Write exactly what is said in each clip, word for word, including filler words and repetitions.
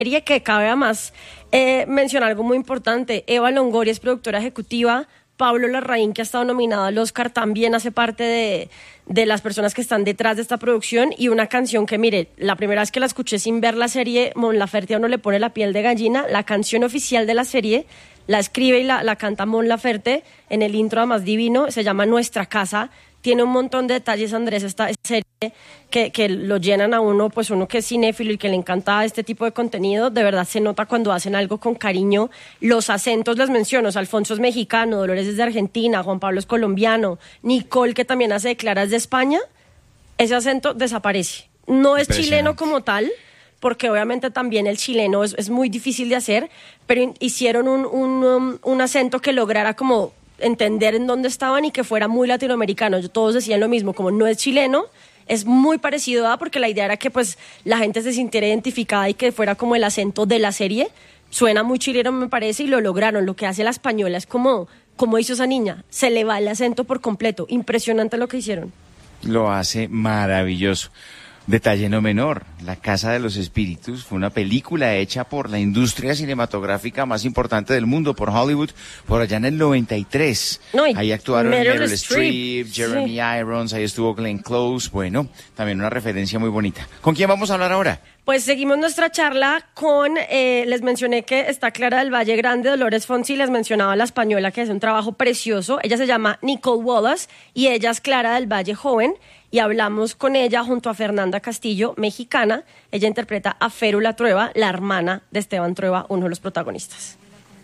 serie que cabe además eh, mencionar algo muy importante. Eva Longoria es productora ejecutiva. Pablo Larraín, que ha estado nominado al Oscar, también hace parte de, de las personas que están detrás de esta producción, y una canción que, mire, la primera vez que la escuché sin ver la serie, Mon Laferte a uno le pone la piel de gallina. La canción oficial de la serie la escribe y la, la canta Mon Laferte en el intro además divino, se llama Nuestra Casa. Tiene un montón de detalles, Andrés, esta serie que, que lo llenan a uno, pues uno que es cinéfilo y que le encanta este tipo de contenido. De verdad se nota cuando hacen algo con cariño. Los acentos les menciono, o sea, Alfonso es mexicano, Dolores es de Argentina, Juan Pablo es colombiano, Nicole, que también hace de Clara, es de España. Ese acento desaparece. No es chileno como tal, porque obviamente también el chileno es, es muy difícil de hacer, pero hicieron un, un, um, un acento que lograra como entender en dónde estaban y que fuera muy latinoamericano. Todos decían lo mismo, como no es chileno, es muy parecido a, porque la idea era que pues la gente se sintiera identificada y que fuera como el acento de la serie. Suena muy chileno, me parece, y lo lograron. Lo que hace la española es como, como hizo esa niña, se le va el acento por completo. Impresionante lo que hicieron. Lo hace maravilloso. Detalle no menor, La Casa de los Espíritus fue una película hecha por la industria cinematográfica más importante del mundo, por Hollywood, por allá en el noventa y tres. No, y ahí actuaron Meryl Meryl Streep, Streep, Jeremy sí. Irons, ahí estuvo Glenn Close. Bueno, también una referencia muy bonita. ¿Con quién vamos a hablar ahora? Pues seguimos nuestra charla con, eh, les mencioné que está Clara del Valle Grande, Dolores Fonsi, les mencionaba la española que hace un trabajo precioso. Ella se llama Nicole Wallace y ella es Clara del Valle joven, y hablamos con ella junto a Fernanda Castillo, mexicana. Ella interpreta a Férula Trueba, la hermana de Esteban Trueba, uno de los protagonistas.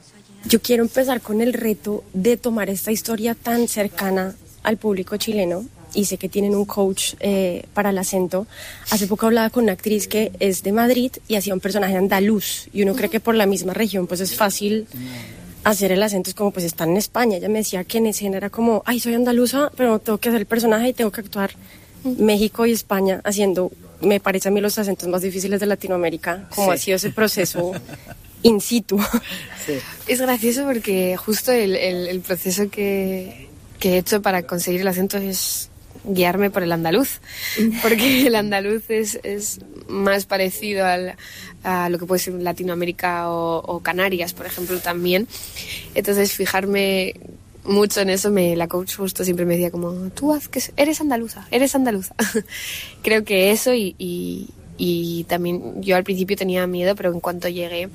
Yo quiero empezar con el reto de tomar esta historia tan cercana al público chileno, y sé que tienen un coach eh, para el acento. Hace poco hablaba con una actriz que es de Madrid y hacía un personaje andaluz, y uno cree que por la misma región pues es fácil hacer el acento, es como pues están en España. Ella me decía que en escena era como, ay, soy andaluza, pero tengo que hacer el personaje y tengo que actuar México y España haciendo, me parece a mí, los acentos más difíciles de Latinoamérica, como sí. Ha sido ese proceso in situ. Sí. Es gracioso porque justo el, el, el proceso que, que he hecho para conseguir el acento es guiarme por el andaluz, porque el andaluz es, es más parecido al, a lo que puede ser Latinoamérica o, o Canarias, por ejemplo, también. Entonces, fijarme mucho en eso, me, la coach justo siempre me decía como, tú haz que eres andaluza, eres andaluza. Creo que eso y, y, y también yo al principio tenía miedo, pero en cuanto llegué,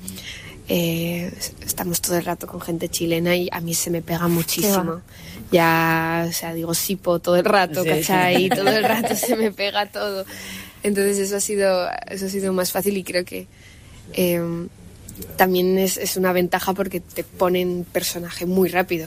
eh, estamos todo el rato con gente chilena y a mí se me pega muchísimo. Ya, o sea, digo sipo todo el rato, sí. ¿Cachai? Y todo el rato se me pega todo. Entonces eso ha sido, eso ha sido más fácil y creo que eh, también es, es una ventaja porque te ponen personaje muy rápido.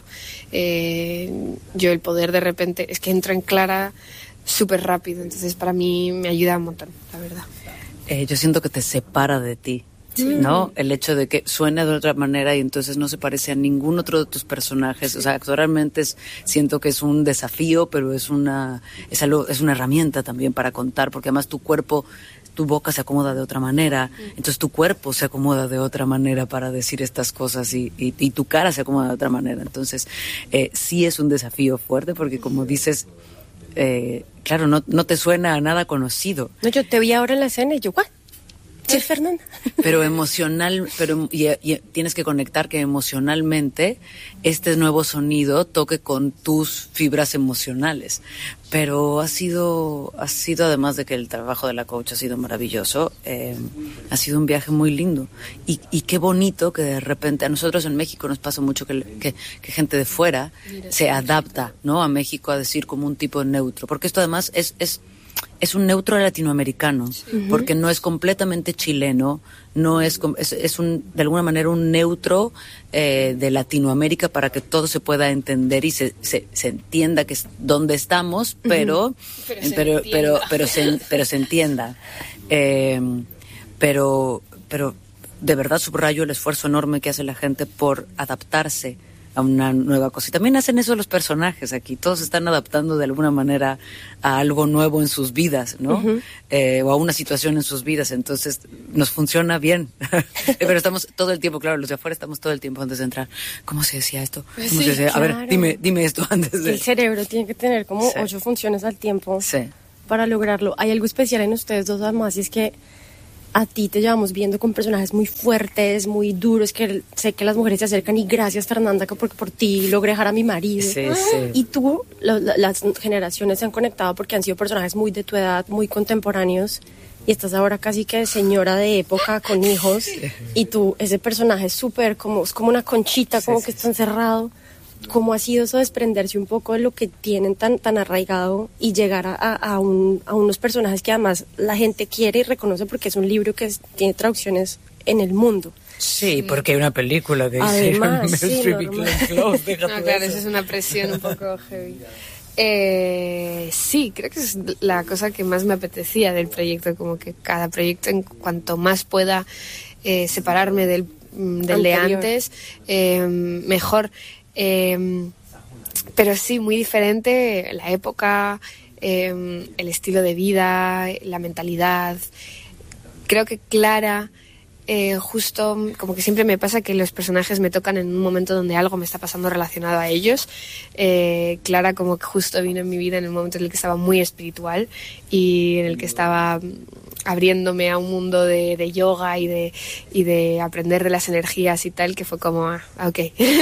Eh, yo el poder de repente, es que entro en Clara súper rápido, entonces para mí me ayuda un montón, la verdad. Eh, yo siento que te separa de ti. Sí. ¿No? El hecho de que suene de otra manera y entonces no se parece a ningún otro de tus personajes. O sea, actualmente es, siento que es un desafío, pero es una, es algo, es una herramienta también para contar, porque además tu cuerpo, tu boca se acomoda de otra manera, entonces tu cuerpo se acomoda de otra manera para decir estas cosas y, y, y tu cara se acomoda de otra manera. Entonces, eh, sí es un desafío fuerte porque, como dices, eh, claro, no, no te suena a nada conocido. No, yo te vi ahora en la escena y yo, ¿what? Sí, Fernanda. Pero emocional, pero y, y tienes que conectar que emocionalmente este nuevo sonido toque con tus fibras emocionales. Pero ha sido, ha sido además de que el trabajo de la coach ha sido maravilloso, eh, ha sido un viaje muy lindo. Y, y qué bonito que de repente a nosotros en México nos pasa mucho que, que, que gente de fuera se adapta, ¿no? A México a decir como un tipo de neutro, porque esto además es, es es un neutro latinoamericano, sí. Porque no es completamente chileno, no es, es, es un, de alguna manera un neutro eh, de Latinoamérica para que todo se pueda entender y se, se, se entienda que es donde estamos, pero, pero, se pero, pero, pero, se, pero se entienda. Eh, pero, pero de verdad subrayo el esfuerzo enorme que hace la gente por adaptarse a una nueva cosa. Y también hacen eso los personajes aquí. Todos están adaptando de alguna manera a algo nuevo en sus vidas, ¿no? Uh-huh. Eh, o a una situación en sus vidas. Entonces, nos funciona bien. Pero estamos todo el tiempo, claro, los de afuera estamos todo el tiempo antes de entrar. ¿Cómo se decía esto? ¿Cómo sí, se decía? Claro. A ver, dime, dime esto antes de... El cerebro tiene que tener como sí. ocho funciones al tiempo sí. para lograrlo. Hay algo especial en ustedes dos, además, y es que a ti te llevamos viendo con personajes muy fuertes, muy duros, que sé que las mujeres se acercan y gracias Fernanda, que porque por ti logré dejar a mi marido. Sí, sí. Y tú, lo, la, las generaciones se han conectado porque han sido personajes muy de tu edad, muy contemporáneos, y estás ahora casi que señora de época con hijos, y tú, ese personaje es súper, como, es como una conchita, como sí, que sí, está encerrado. ¿Cómo ha sido eso desprenderse un poco de lo que tienen tan, tan arraigado y llegar a, a, un, a unos personajes que además la gente quiere y reconoce porque es un libro que es, tiene traducciones en el mundo? Sí, porque hay una película que además, dice sí, no, claro, eso es una presión un poco heavy. Eh, sí, creo que es la cosa que más me apetecía del proyecto, como que cada proyecto, en cuanto más pueda eh, separarme del, del de antes, eh, mejor. Eh, pero sí, muy diferente la época, eh, el estilo de vida, la mentalidad. Creo que Clara, eh, justo como que siempre me pasa que los personajes me tocan en un momento donde algo me está pasando relacionado a ellos. Eh, Clara como que justo vino en mi vida en el momento en el que estaba muy espiritual y en el que estaba abriéndome a un mundo de, de yoga y de, y de aprender de las energías y tal, que fue como, ah, ok.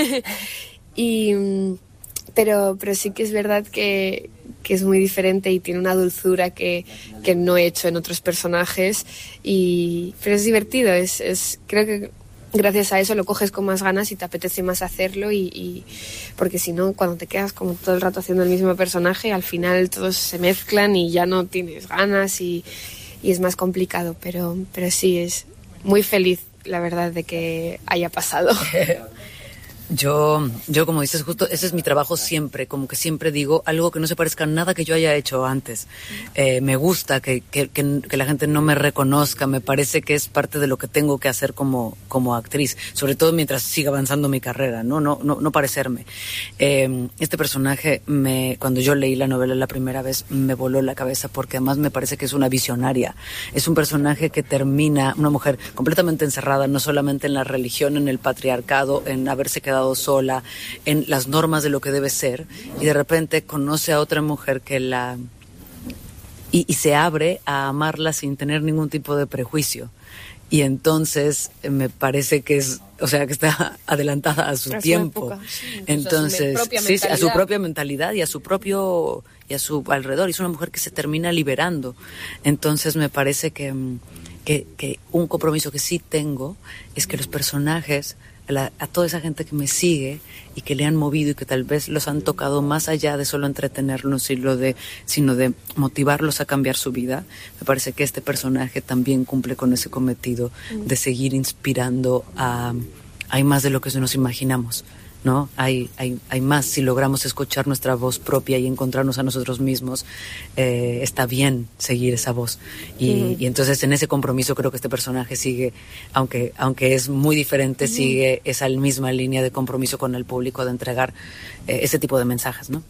Y, pero, pero sí que es verdad que, que es muy diferente y tiene una dulzura que, que no he hecho en otros personajes. Y, pero es divertido, es, es, creo que gracias a eso lo coges con más ganas y te apetece más hacerlo. Y, y porque si no, cuando te quedas como todo el rato haciendo el mismo personaje, al final todos se mezclan y ya no tienes ganas y, y es más complicado. Pero, pero sí, es muy feliz, la verdad, de que haya pasado. Yo, yo como dices, justo ese es mi trabajo siempre, como que siempre digo algo que no se parezca a nada que yo haya hecho antes. Eh, me gusta que, que, que, que la gente no me reconozca, me parece que es parte de lo que tengo que hacer como, como actriz, sobre todo mientras siga avanzando mi carrera, no, no, no, no parecerme. Eh, este personaje, me, cuando yo leí la novela la primera vez, me voló la cabeza porque además me parece que es una visionaria. Es un personaje que termina, una mujer completamente encerrada, no solamente en la religión, en el patriarcado, en haberse quedado sola, en las normas de lo que debe ser, y de repente conoce a otra mujer que la y, y se abre a amarla sin tener ningún tipo de prejuicio, y entonces eh, me parece que es, o sea, que está adelantada a su a tiempo, su sí, entonces a su, sí, a su propia mentalidad y a su propio y a su alrededor, y es una mujer que se termina liberando. Entonces me parece que que, que un compromiso que sí tengo es que los personajes, La, a toda esa gente que me sigue y que le han movido y que tal vez los han tocado más allá de solo entretenerlos, sino de, sino de motivarlos a cambiar su vida. Me parece que este personaje también cumple con ese cometido de seguir inspirando a... Hay más de lo que nos imaginamos, ¿no? Hay, hay, hay más. Si logramos escuchar nuestra voz propia y encontrarnos a nosotros mismos, eh, está bien seguir esa voz. Y, uh-huh. y entonces en ese compromiso creo que este personaje sigue, aunque, aunque es muy diferente, uh-huh. sigue esa misma línea de compromiso con el público de entregar eh, ese tipo de mensajes, ¿no?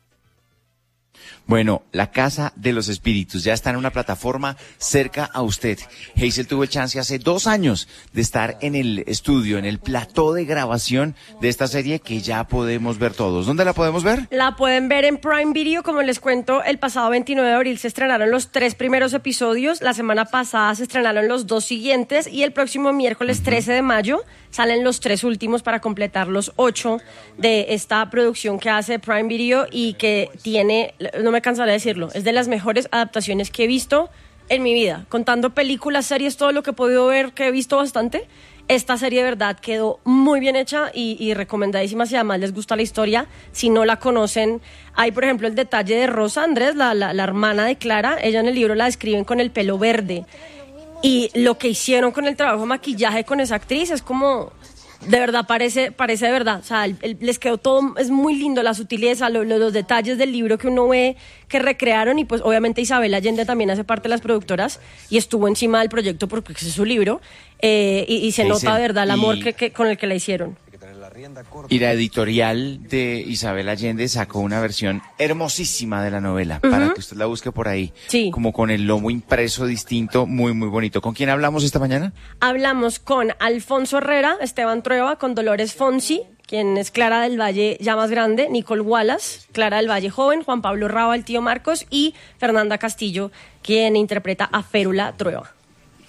Bueno, La Casa de los Espíritus ya está en una plataforma cerca a usted. Hazel tuvo el chance hace dos años de estar en el estudio, en el plató de grabación de esta serie que ya podemos ver todos. ¿Dónde la podemos ver? La pueden ver en Prime Video, como les cuento, el pasado veintinueve de abril se estrenaron los tres primeros episodios, la semana pasada se estrenaron los dos siguientes y el próximo miércoles uh-huh. trece de mayo salen los tres últimos para completar los ocho de esta producción que hace Prime Video y que tiene, no me cansaré de decirlo, es de las mejores adaptaciones que he visto en mi vida. Contando películas, series, todo lo que he podido ver, que he visto bastante, esta serie de verdad quedó muy bien hecha y, y recomendadísima si además les gusta la historia. Si no la conocen, hay por ejemplo el detalle de Rosa Andrés, la, la, la hermana de Clara. Ella en el libro la describen con el pelo verde. Y lo que hicieron con el trabajo de maquillaje con esa actriz es como... De verdad, parece parece de verdad. O sea, el, el, les quedó todo, es muy lindo, la sutileza, lo, lo, los detalles del libro que uno ve que recrearon. Y pues obviamente Isabel Allende también hace parte de las productoras y estuvo encima del proyecto porque ese es su libro. Eh, y, y se nota de verdad el amor que, que, con el que la hicieron. Y la editorial de Isabel Allende sacó una versión hermosísima de la novela, uh-huh. para que usted la busque por ahí, sí. como con el lomo impreso distinto, muy muy bonito. ¿Con quién hablamos esta mañana? Hablamos con Alfonso Herrera, Esteban Trueba, con Dolores Fonsi, quien es Clara del Valle ya más grande, Nicole Wallace, Clara del Valle joven, Juan Pablo Raba, el tío Marcos, y Fernanda Castillo, quien interpreta a Férula Trueba.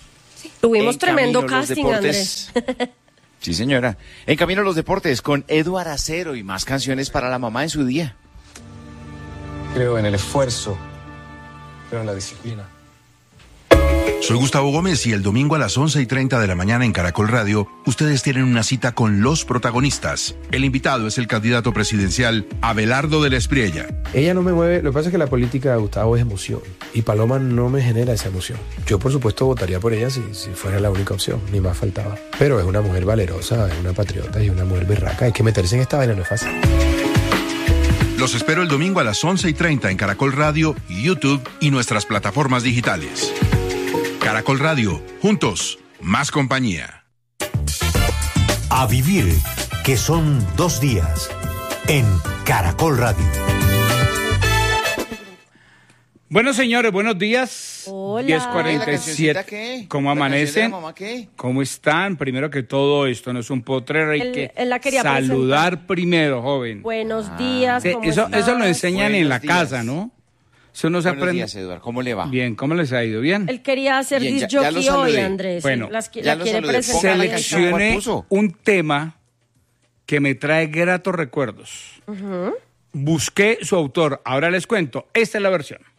Tuvimos En tremendo Camino a los casting, Deportes. Andrés. Sí, señora. En Camino a los Deportes con Eduard Acero y más canciones para la mamá en su día. Creo en el esfuerzo, creo en la disciplina. Soy Gustavo Gómez y el domingo a las once y treinta de la mañana en Caracol Radio, ustedes tienen una cita con los protagonistas. El invitado es el candidato presidencial Abelardo de la Espriella. Ella no me mueve, lo que pasa es que la política de Gustavo es emoción y Paloma no me genera esa emoción. Yo por supuesto votaría por ella si, si fuera la única opción, ni más faltaba. Pero es una mujer valerosa, es una patriota y una mujer berraca. Hay que meterse en esta vaina, no es fácil. Los espero el domingo a las once y treinta en Caracol Radio, YouTube y nuestras plataformas digitales. Caracol Radio, juntos, más compañía. A vivir, que son dos días, en Caracol Radio. Bueno, señores, buenos días. Hola. diez cuarenta y siete. ¿Qué? ¿Cómo ¿La amanecen? canción de la mamá qué? ¿Cómo están? Primero que todo, esto no es un potrero, hay Él- que él la quería saludar presentar. primero, joven. Buenos días, Sí, ¿cómo eso, estás? eso lo enseñan en la Buenos días. casa, ¿no? Eso no se Buenos aprende. días, Eduard. ¿Cómo le va? Bien, ¿cómo les ha ido? ¿Bien? Él quería hacer Bien, ya- disc ya lo jockey hoy, saludé. Andrés. Bueno, Las, qui- ya la lo quiere saludé. presentar. Ponga la bien. canción. ¿Cuál Seleccioné puso? un tema que me trae gratos recuerdos. Busqué su autor. Ahora les cuento. Esta es la versión.